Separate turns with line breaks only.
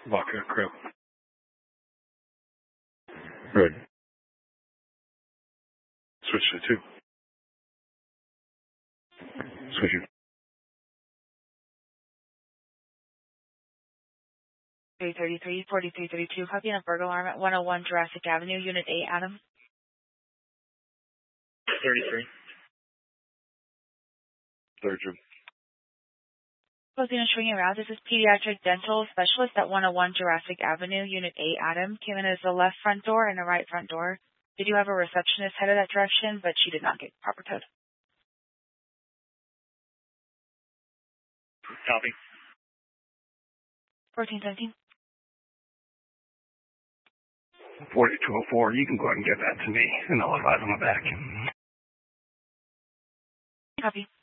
Vodka, crib. Red. Switch to 2. Switching.
333, 4332, copy on a burglar alarm at 101 Jurassic Avenue, Unit 8, Adam.
33.
32.
Closing and swinging around. This is pediatric dental specialist at 101 Jurassic Avenue, Unit 8, Adam. Came in as a left front door and a right front door. Did you have a receptionist headed that direction, but she did not get proper code?
Copy.
1417.
4204, you can go ahead and give that to me, and I'll advise on the back.
Copy.